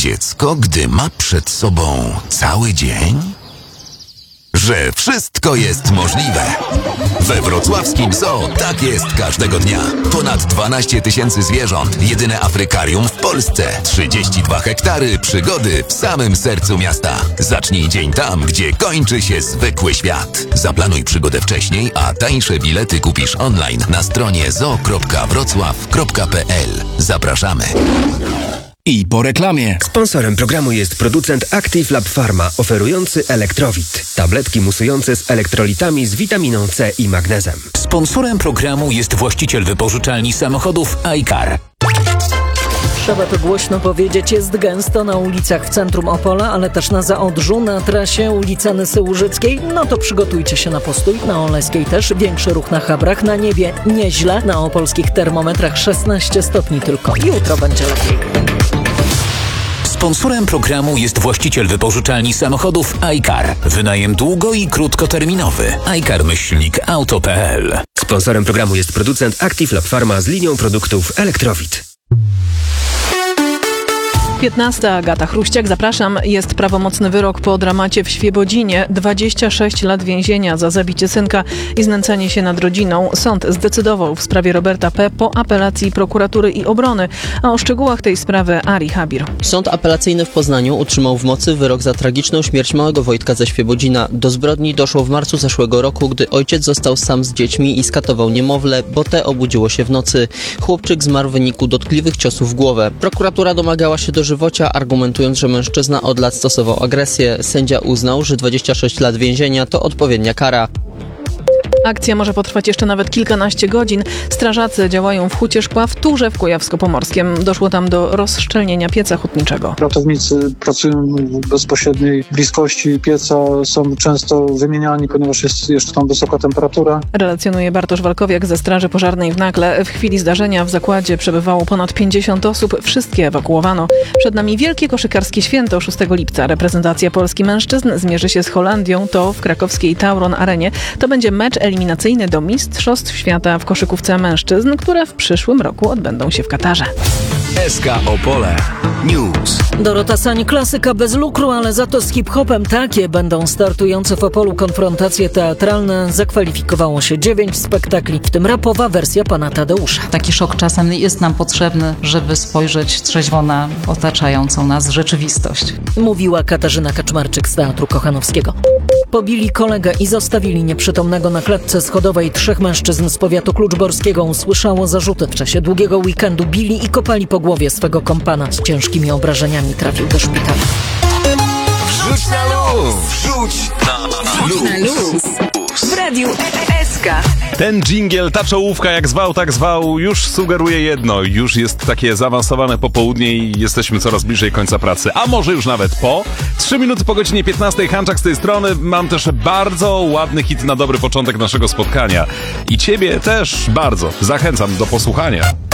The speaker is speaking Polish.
dziecko, gdy ma przed sobą cały dzień? Że wszystko jest możliwe. We wrocławskim Zoo tak jest każdego dnia. Ponad 12 000 zwierząt, jedyne afrykarium w Polsce, 32 hektary przygody w samym sercu miasta. Zacznij dzień tam, gdzie kończy się zwykły świat. Zaplanuj przygodę wcześniej, a tańsze bilety kupisz online na stronie zoo.wrocław.pl. Zapraszamy. I po reklamie. Sponsorem programu jest producent Active Lab Pharma, oferujący Elektrowit. Tabletki musujące z elektrolitami z witaminą C i magnezem. Sponsorem programu jest właściciel wypożyczalni samochodów iCar. Trzeba to głośno powiedzieć, jest gęsto na ulicach w centrum Opola, ale też na Zaodrzu, na trasie ulicy Nysy Łużyckiej. No to przygotujcie się na postój, na Oleskiej też, większy ruch na Chabrach, na niebie nieźle, na opolskich termometrach 16 stopni tylko. Jutro będzie lepiej. Sponsorem programu jest właściciel wypożyczalni samochodów iCar. Wynajem długo- i krótkoterminowy. iCar-auto.pl. Sponsorem programu jest producent Active Lab Pharma z linią produktów Elektrowit. 15. Agata Chruściak, zapraszam. Jest prawomocny wyrok po dramacie w Świebodzinie. 26 lat więzienia za zabicie synka i znęcanie się nad rodziną. Sąd zdecydował w sprawie Roberta P. po apelacji prokuratury i obrony. A o szczegółach tej sprawy Ari Habir. Sąd apelacyjny w Poznaniu utrzymał w mocy wyrok za tragiczną śmierć małego Wojtka ze Świebodzina. Do zbrodni doszło w marcu zeszłego roku, gdy ojciec został sam z dziećmi i skatował niemowlę, bo te obudziło się w nocy. Chłopczyk zmarł w wyniku dotkliwych ciosów w głowę. Prokuratura domagała się dożywocia, argumentując, że mężczyzna od lat stosował agresję. Sędzia uznał, że 26 lat więzienia to odpowiednia kara. Akcja może potrwać jeszcze nawet kilkanaście godzin. Strażacy działają w Hucie Szkła w Turze w Kujawsko-Pomorskiem. Doszło tam do rozszczelnienia pieca hutniczego. Ratownicy pracują w bezpośredniej bliskości pieca, są często wymieniani, ponieważ jest jeszcze tam wysoka temperatura. Relacjonuje Bartosz Walkowiak ze Straży Pożarnej w Nakle. W chwili zdarzenia w zakładzie przebywało ponad 50 osób. Wszystkie ewakuowano. Przed nami wielkie koszykarskie święto 6 lipca. Reprezentacja Polski mężczyzn zmierzy się z Holandią. To w krakowskiej Tauron Arenie. To będzie mecz eliminacyjny do Mistrzostw Świata w koszykówce mężczyzn, które w przyszłym roku odbędą się w Katarze. SK Opole News. Dorota Sań, klasyka bez lukru, ale za to z hip-hopem. Takie będą startujące w Opolu konfrontacje teatralne. Zakwalifikowało się 9 spektakli, w tym rapowa wersja pana Tadeusza. Taki szok czasem jest nam potrzebny, żeby spojrzeć trzeźwo na otaczającą nas rzeczywistość. Mówiła Katarzyna Kaczmarczyk z Teatru Kochanowskiego. Pobili kolegę i zostawili nieprzytomnego na klatce schodowej. 3 mężczyzn z powiatu kluczborskiego usłyszało zarzuty. W czasie długiego weekendu bili i kopali po głowie swego kompana. Z ciężkimi obrażeniami trafił do szpitala. Wrzuć na luz! Wrzuć na luz! W Radiu SK. Ten dżingiel, ta czołówka, jak zwał, tak zwał, już sugeruje jedno. Już jest takie zaawansowane popołudnie i jesteśmy coraz bliżej końca pracy. A może już nawet po. 3 minuty po godzinie 15. Hanczak z tej strony. Mam też bardzo ładny hit na dobry początek naszego spotkania. I ciebie też bardzo zachęcam do posłuchania.